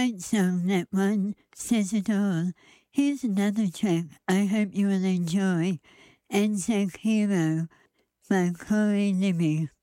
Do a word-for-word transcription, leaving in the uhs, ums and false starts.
great song, that one, says it all. Here's another track I hope you will enjoy, Anzac Hero by Corey Libby.